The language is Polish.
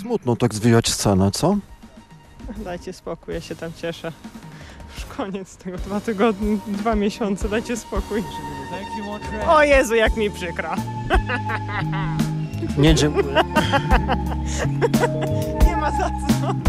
Smutno tak zwijać scenę, co? Dajcie spokój, ja się tam cieszę. Już koniec tego, 2 tygodnie, 2 miesiące, dajcie spokój. O Jezu, jak mi przykro. Nie, dziękuję. Nie ma za co.